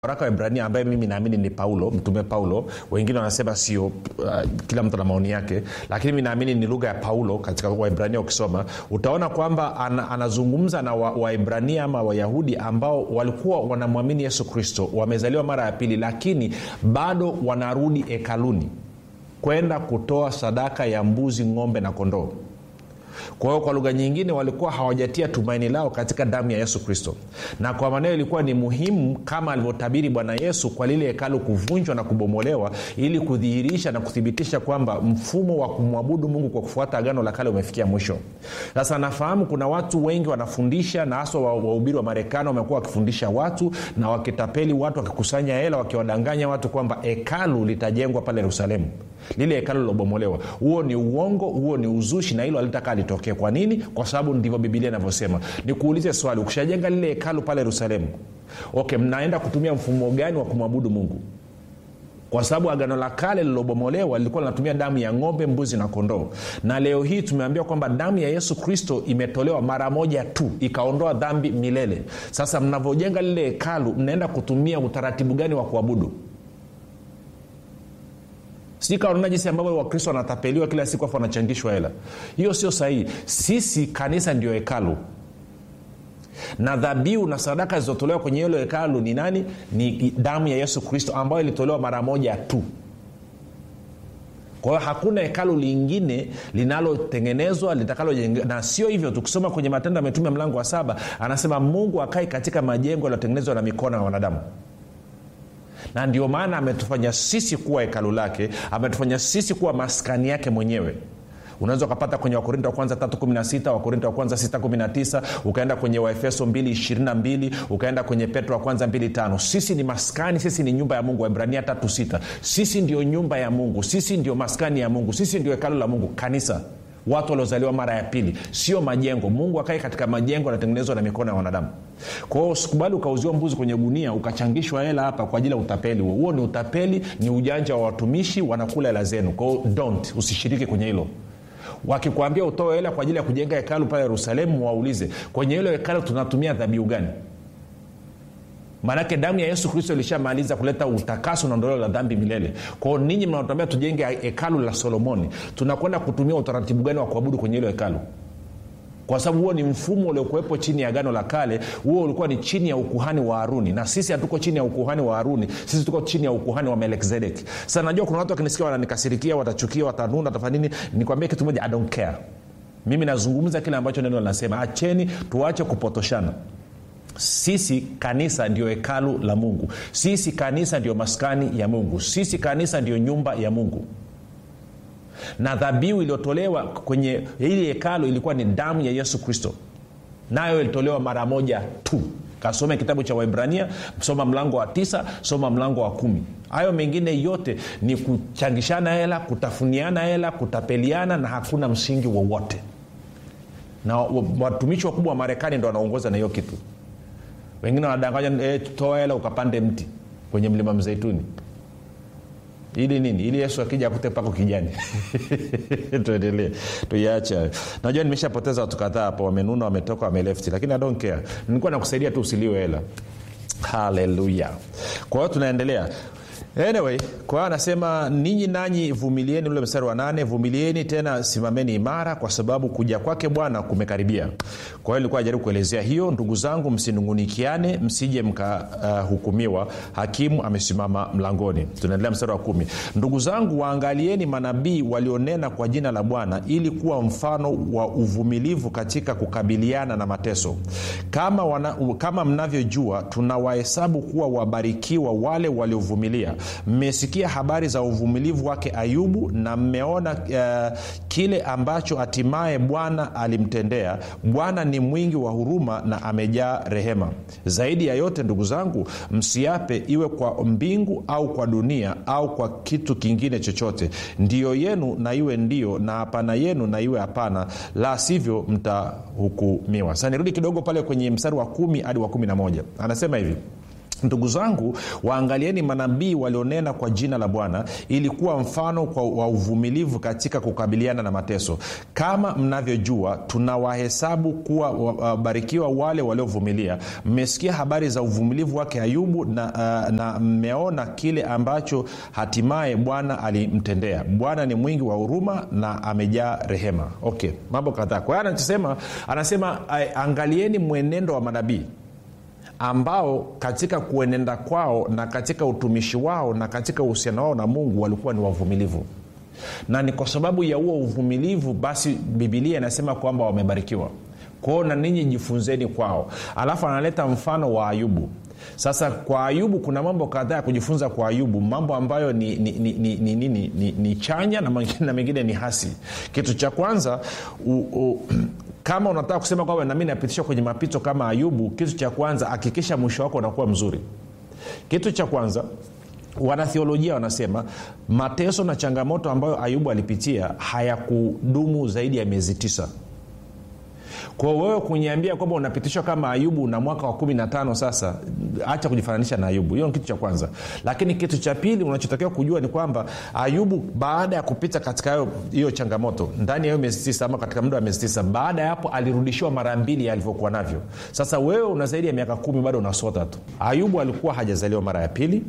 waraka wa Ibrania ambaye mimi naamini ni Paulo, mtume Paulo, wengine wanasema sio, kila mtu na maoni yake, lakini mimi naamini ni lugha ya Paulo. Katika Waebrania ukisoma utaona kwamba anazungumza na Waebrania ama Wayahudi ambao walikuwa wanamwamini Yesu Kristo, wamezaliwa mara ya pili, lakini bado wanarudi hekaluni kwenda kutoa sadaka ya mbuzi, ng'ombe na kondoo. Kwa hiyo kwa lugha nyingine walikuwa hawajatia tumaini lao katika damu ya Yesu Kristo, na kwa maana ilikuwa ni muhimu kama alivyotabiri Bwana Yesu kwa lile hekalu kuvunjwa na kubomolewa, ili kudhihirisha na kuthibitisha kwamba mfumo wa kumwabudu Mungu kwa kufuata agano la kale umefikia mwisho. Sasa nafahamu kuna watu wengi wanafundisha, na hasa wahubiri wa Marekani wamekuwa wakifundisha watu na wakitapeli watu, wakikusanya hela, wakiwadanganya watu kwamba hekalu litajengwa pale Yerusalemu, lile hekalu lilobomolewa. Huo ni uongo, huo ni uzushi, na hilo halitaka litokee. Kwa nini? Kwa sababu ndivyo Biblia inavyosema. Nikuulize swali, ukishajenga lile hekalu pale Yerusalemu, okay, mnaenda kutumia mfumo gani wa kumwabudu Mungu? Kwa sababu agano la kale lilobomolewa lilikuwa linatumia damu ya ng'ombe, mbuzi na kondoo, na leo hii tumeambiwa kwamba damu ya Yesu Kristo imetolewa mara moja tu, ikaondoa dhambi milele. Sasa mnavyojenga lile hekalu, mnaenda kutumia utaratibu gani wa kuabudu? Sika unaona jinsi ambavyo Wakristo wanatapeliwa kila siku afu wanachangishwa hela. Hiyo sio sahihi. Sisi kanisa ndio hekalu, na dhabihu na sadaka zilizotolewa kwenye hilo hekalu ni nani? Ni damu ya Yesu Kristo ambayo ilitolewa mara moja tu. Kwa hiyo hakuna hekalu lingine linalotengenezwa litakalojenga. Na sio hivyo, tukisoma kwenye Matendo ya Mitume mlango wa 7 anasema Mungu akai katika majengo yaliyotengenezwa na mikono ya wanadamu. Na ndio maana ametufanya sisi kuwa hekalu lake, ametufanya sisi kuwa maskani yake mwenyewe. Unaweza kupata kwenye Wakorintho wa kwanza 3:16, Wakorintho wa kwanza 6:19, ukaenda kwenye Waefeso 2:22, ukaenda kwenye Petro wa kwanza 2:5. Sisi ni maskani, sisi ni nyumba ya Mungu. Waebrania 3:6. Sisi ndio nyumba ya Mungu, sisi ndio maskani ya Mungu, sisi ndio hekalu la Mungu, kanisa. Watu waliozaliwa mara ya pili, sio majengo. Mungu akai katika majengo yanatengenezwa na mikono ya wanadamu. Kwa hiyo usikubali ukauziwa mbuzi kwenye gunia ukachangishwa hela hapa kwa ajili ya utapeli. Huo ni utapeli, ni ujanja wa watumishi, wanakula hela zenu. Kwa hiyo usishiriki kwenye hilo. Wakikwambia utoe hela kwa ajili ya kujenga hekalu pale Yerusalemu, waulize kwenye hilo hekalu tunatumia dhabihu gani? Maana damu ya Yesu Kristo ilishamaliza kuleta utakaso na ondoleo la dhambi milele. Kwa hiyo ninyi mnaotambia tujenge hekalu la Solomoni, tunakwenda kutumia utaratibu gani wa kuabudu kwenye hilo hekalu? Kwa sababu huo ni mfumo uliokuwepo chini ya agano la kale. Huo ulikuwa ni chini ya ukuhani wa Haruni, na sisi hatuko chini ya ukuhani wa Haruni, sisi tuko chini ya ukuhani wa Melkizedeki. Sasa najua kuna watu wakinisikia wananikasirikia, watachukia, watanuna, watafanya nini. Nikwambie kitu moja, I don't care. Mimi nazungumza kile ambacho neno linasema. Acheni tuache kupotoshana. Sisi kanisa ndio hekalu la Mungu, sisi kanisa ndio maskani ya Mungu, sisi kanisa ndio nyumba ya Mungu. Na dhabihu iliyotolewa kwenye hili hekalu ilikuwa ni damu ya Yesu Kristo, nayo ilitolewa mara moja tu. Kasome kitabu cha Waebrania, soma mlango wa 9, soma mlango wa 10. Hayo mengine yote ni kuchangishana hela, kutafuniana hela, kutapeliana, na hakuna msingi wowote. Na watumishi wakubwa wa Marekani ndio wanaongoza na hiyo kitu. Wengine wanadanganya, toa hela ukapande mti kwenye mlima Mzeituni. Ili nini? Ili Yesu akija akute pako kijani. Tuendelee. Tuiache. Najua nimeshapoteza watu kadhaa hapo, wamenuna, wametoka, wamelefti, lakini I don't care. Nilikuwa nakusaidia tu usiliwe hela. Hallelujah. Kwa hiyo tunaendelea. Anyway, kwa hiyo anasema ninyi nanyi vumilieni, ule mstari wa 8, vumilieni tena simameni imara kwa sababu kuja kwake Bwana kumekaribia. Kwa hiyo nilikuwa najaribu kuelezea hiyo. Ndugu zangu, msinungunikiane, msije mkahukumiwa, hakimu amesimama mlangoni. Tunaendelea mstari wa 10. Ndugu zangu, waangalieni manabii walionena kwa jina la Bwana, ili kuwa mfano wa uvumilivu katika kukabiliana na mateso. Kama mnavyojua, tunawahesabu kuwa wabarikiwa wale waliovumilia. Mmesikia habari za uvumilivu wake Ayubu, na mmeona kile ambacho hatimaye Bwana alimtendea. Bwana ni mwingi wa huruma na amejaa rehema. Zaidi ya yote, ndugu zangu, msiape, iwe kwa mbingu au kwa dunia au kwa kitu kingine chochote. Ndio yenu na iwe ndio, na hapana yenu na iwe hapana, la sivyo mtahukumiwa. Sasa nirudi kidogo pale kwenye mstari wa 10 hadi wa 11. Anasema hivi: Ndugu zangu, waangalieni manabii walionena kwa jina la Bwana, ili kuwa mfano wa uvumilivu katika kukabiliana na mateso. Kama mnavyojua, tunawahesabu kuwa wabarikiwa wale waliovumilia. Mmesikia habari za uvumilivu wake Ayubu, na mmeona kile ambacho hatimaye Bwana alimtendea. Bwana ni mwingi wa huruma na amejaa rehema. Okay, mambo kadhaa. Kwa hiyo anasema angalieni mwenendo wa manabii ambao katika kuenenda kwao na katika utumishi wao na katika uhusiano wao na Mungu walikuwa ni wavumilivu. Na ni kwa sababu ya huo uvumilivu basi Biblia inasema kwamba wamebarikiwa. Kwa hiyo na ninyi jifunzeni kwao. Alafu analeta mfano wa Ayubu. Sasa kwa Ayubu kuna mambo kadhaa ya kujifunza kwa Ayubu, mambo ambayo ni chanya na mengine ni hasi. Kitu cha kwanza, kama unataka kusema kwamba na mimi napitishwa kwenye mapito kama Ayubu, kitu cha kwanza hakikisha mwisho wako unakuwa mzuri. Kitu cha kwanza, wanatheolojia wanasema mateso na changamoto ambayo Ayubu alipitia hayakudumu zaidi ya miezi 9. Kwa wewe kuniambia kwamba unapitishwa kama Ayubu na mwaka wa 15 sasa, acha kujifananisha na Ayubu. Hiyo ni kitu cha kwanza. Lakini kitu cha pili unachotakiwa kujua ni kwamba Ayubu baada ya kupita katika hiyo changamoto ndani ya hiyo miezi 9 ama katika muda wa miezi 9, baada ya hapo alirudishiwa mara 2 alivyokuwa navyo. Sasa wewe una zaidi ya miaka 10 bado unasota tu. Ayubu alikuwa hajazaliwa mara ya pili.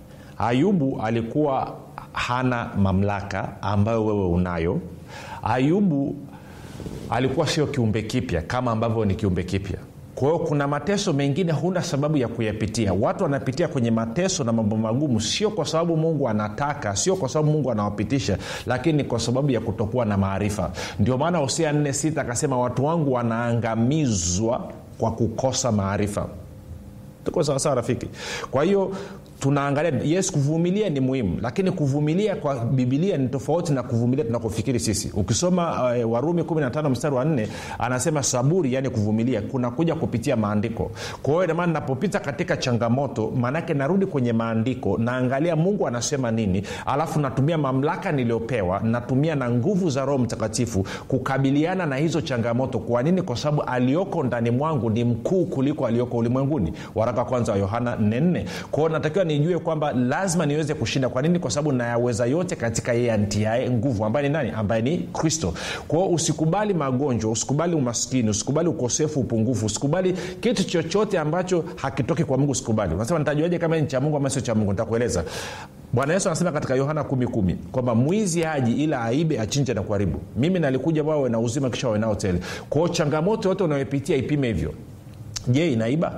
Ayubu alikuwa hana mamlaka ambayo wewe unayo. Ayubu alikuwa sio kiumbe kipya kama ambavyo ni kiumbe kipya. Kwa hiyo kuna mateso mengine huna sababu ya kuyapitia. Watu wanapitia kwenye mateso na mambo magumu sio kwa sababu Mungu anataka, sio kwa sababu Mungu anawapitisha, lakini kwa sababu ya kutokuwa na maarifa. Ndio maana Hosea 4:6 akasema watu wangu wanaangamizwa kwa kukosa maarifa. Tuko sawa sawa rafiki? Kwa hiyo tunaangalia, yes, kuvumilia ni muhimu, lakini kuvumilia kwa Biblia ni tofauti na kuvumilia tunakofikiri sisi. Ukisoma Warumi 15:4 anasema saburi, yani kuvumilia, kuna kuja kupitia maandiko. Kwa hiyo maana ninapopita katika changamoto, maana yake narudi kwenye maandiko, naangalia Mungu anasema nini, alafu natumia mamlaka niliyopewa, natumia na nguvu za Roho Mtakatifu kukabiliana na hizo changamoto. Kwa nini? Kwa sababu alioko ndani mwangu ni mkuu kuliko alioko ulimwenguni. Waraka kwanza wa Yohana 4:4. Kwa hiyo natakiwa nijue kwamba lazima niweze kushinda. Kwa nini? Kwa sababu nayaweza yote katika yeye anitiaye nguvu, ambaye ni nani? Ambaye ni Kristo. Kwa hiyo usikubali magonjwa, usikubali umaskini, usikubali ukosefu, upungufu, usikubali kitu chochote ambacho hakitoki kwa Mungu. Usikubali. Unasema nitajuaje kama ni cha Mungu ama sio cha Mungu? Nitakueleza. Bwana Yesu anasema katika Yohana 10:10 kwamba mwizi haji ila aibe, achinje na kuharibu. Mimi nalikuja wawe na uzima kisha wawe nao tele. Kwa hiyo changamoto yote unayopitia ipime hivyo. Je, inaiba?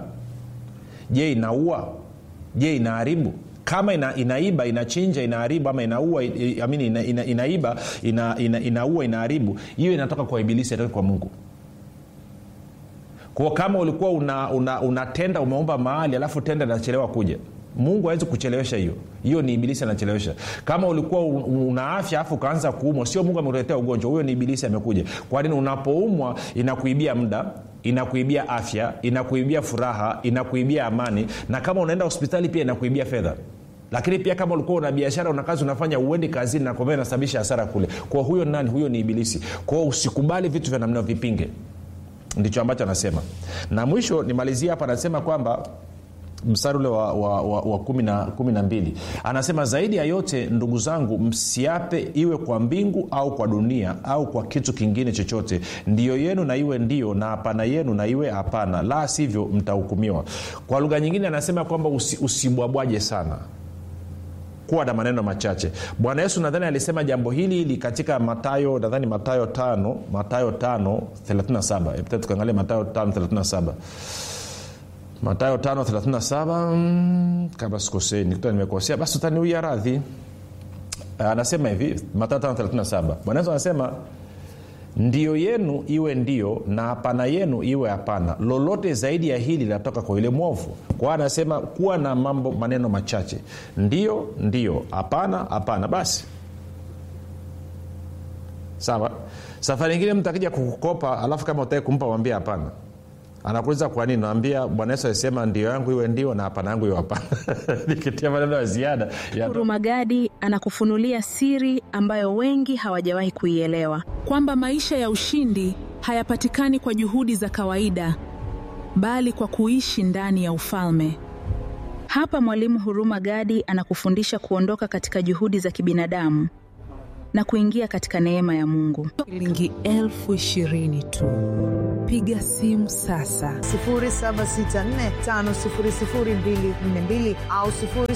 Je, inaua? Je, inaharibu? Kama inaiba, inachinja, inaharibu, ama inaua, inaiba, inaua, inaharibu, hiyo inatoka kwa ibilisi, inatoka kwa Mungu. Kwa kama ulikuwa unatenda, umeomba mahali alafu tenda linachelewa kuja, Mungu hawezi kuchelewesha hiyo. Hiyo ni ibilisi anachelewesha. Kama ulikuwa una afya afu kaanza kuumwa, sio Mungu amekuletea ugonjwa, huyo ni ibilisi amekuja. Kwa nini? Unapoumwa inakuibia muda, inakuibia afya, inakuibia furaha, inakuibia amani, na kama unaenda hospitali pia inakuibia fedha. Lakini pia kama ulikuwa una biashara, una kazi unafanya, uende kazini na kwa inasababisha hasara kule. Kwa huyo nani? Huyo ni ibilisi. Kwa usikubali vitu vya namna vipinge. Ndicho ambacho anasema. Na mwisho nimalizia hapa, anasema kwamba mstari ule wa 12 anasema zaidi ya yote ndugu zangu, msiape iwe kwa mbingu au kwa dunia au kwa kitu kingine chochote. Ndiyo yenu na iwe ndio, na hapana yenu na iwe hapana, la sivyo mtahukumiwa. Kwa lugha nyingine anasema kwamba usibwabwaje sana, kuwa na maneno machache. Bwana Yesu nadhani alisema jambo hili katika Mathayo 5:37. Hebu tukaangalie Mathayo 5:37. Mathayo 5:37, kama sikosei, nikitoa nimekosea basi utaniuia radhi. Anasema hivi, Mathayo 5:37. Bwana Yesu anasema ndio yenu iwe ndio na hapana yenu iwe hapana, lolote zaidi ya hili linatoka kwa yule mwovu. Kwa anasema kuwa na maneno machache, ndio ndio, hapana hapana, basi sawa. Safari nyingine mtu akija kukukopa alafu kama utaki kumpa mwambie hapana, anakuuliza kwa nini, naambia Bwana Yesu alisema ndio yangu iwe ndio na hapana yangu iwe hapana. Nikitia maneno ya ziada Hurumagadi anakufunulia siri ambayo wengi hawajawahi kuielewa, kwamba maisha ya ushindi hayapatikani kwa juhudi za kawaida, bali kwa kuishi ndani ya ufalme. Hapa Mwalimu Huruma Gadi anakufundisha kuondoka katika juhudi za kibinadamu na kuingia katika neema ya Mungu. Shilingi 20,020 tu. Piga simu sasa 0764500242 au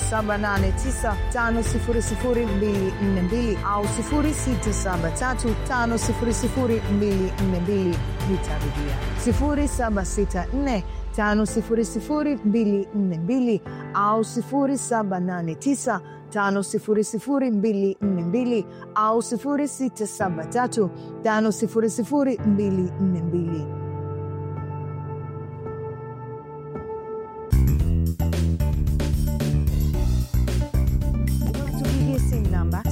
0789500242 au 0673500242. Nitarudia 0764500242 au 0789500242 au 0673500242. Tupigie simu namba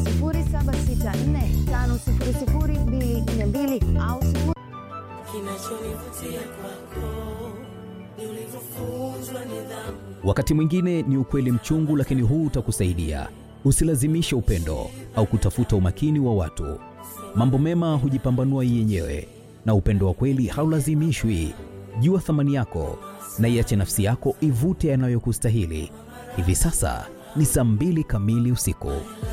0764500242 au kinachonivutia kwako ni ulivyofunzwa nidhamu. Wakati mwingine ni ukweli mchungu, lakini huu utakusaidia. Usilazimishe upendo au kutafuta umakini wa watu. Mambo mema hujipambanua yenyewe, na upendo wa kweli haulazimishwi. Jua thamani yako na iache nafsi yako ivute yanayokustahili. Hivi sasa ni 2:00 kamili usiku.